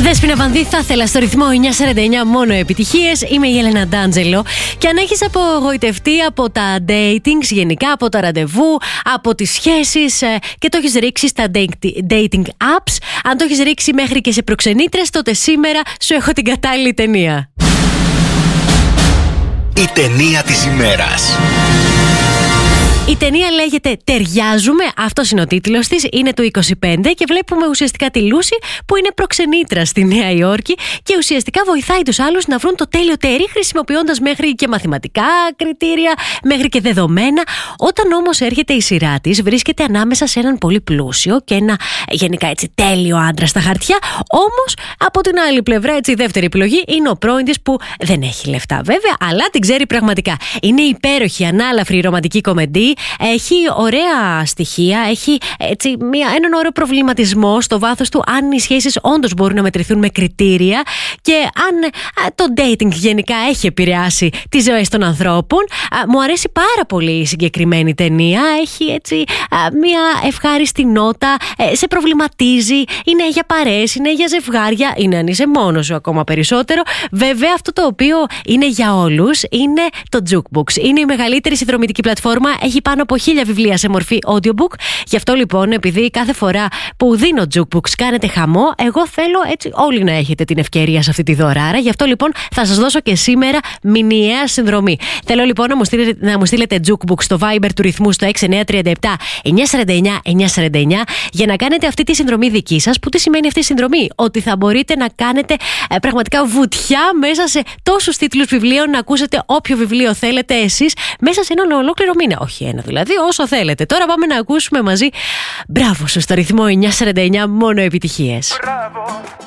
Δέσποινα Βανδύ, θα ήθελα στο ρυθμό 949 μόνο επιτυχίες. Είμαι η Έλενα Ντάντζελο. Και αν έχεις απογοητευτεί από τα datings, γενικά από τα ραντεβού, από τις σχέσεις και το έχεις ρίξει στα dating apps, αν το έχεις ρίξει μέχρι και σε προξενήτρες, τότε σήμερα σου έχω την κατάλληλη ταινία. Η ταινία της ημέρας. Η ταινία λέγεται «Ταιριάζουμε», αυτός είναι ο τίτλος της, είναι του 25 και βλέπουμε ουσιαστικά τη Λούση που είναι προξενήτρα στη Νέα Υόρκη και ουσιαστικά βοηθάει τους άλλους να βρουν το τέλειο τέρι, χρησιμοποιώντας μέχρι και μαθηματικά κριτήρια, μέχρι και δεδομένα. Όταν όμως έρχεται η σειρά της, βρίσκεται ανάμεσα σε έναν πολύ πλούσιο και ένα γενικά έτσι τέλειο άντρα στα χαρτιά. Όμως από την άλλη πλευρά, έτσι, η δεύτερη επιλογή είναι ο πρώην της που δεν έχει λεφτά βέβαια, αλλά την ξέρει πραγματικά. Είναι υπέροχη, ανάλαφρη ρομαντική κομμεντή. Έχει ωραία στοιχεία, έχει έτσι έναν ωραίο προβληματισμό στο βάθος του, αν οι σχέσεις όντως μπορούν να μετρηθούν με κριτήρια και αν το dating γενικά έχει επηρεάσει τις ζωές των ανθρώπων. Μου αρέσει πάρα πολύ η συγκεκριμένη ταινία. Έχει έτσι μια ευχάριστη νότα, σε προβληματίζει, είναι για παρέες, είναι για ζευγάρια, είναι αν είσαι μόνος σου ακόμα περισσότερο. Βέβαια αυτό το οποίο είναι για όλους είναι το Jukebox. Είναι η μεγαλύτερη συνδρομητική πλατφόρμα, έχει πάνω από 1000 βιβλία σε μορφή audiobook. Γι' αυτό λοιπόν, επειδή κάθε φορά που δίνω Jukebox κάνετε χαμό, εγώ θέλω έτσι όλοι να έχετε την ευκαιρία σε αυτή τη δωράρα. Γι' αυτό λοιπόν θα σας δώσω και σήμερα μηνιαία συνδρομή. Θέλω λοιπόν να μου στείλετε Jukebox στο Viber του ρυθμού στο 6937 949 949 για να κάνετε αυτή τη συνδρομή δική σας. Που τι σημαίνει αυτή η συνδρομή? Ότι θα μπορείτε να κάνετε πραγματικά βουτιά μέσα σε τόσους τίτλους βιβλίων, να ακούσετε όποιο βιβλίο θέλετε εσείς μέσα σε έναν ολόκληρο μήνα. Όχι ένα δηλαδή, όσο θέλετε. Τώρα πάμε να ακούσουμε μαζί. Μπράβο σου στο ρυθμό 949 μόνο επιτυχίες. Μπράβο.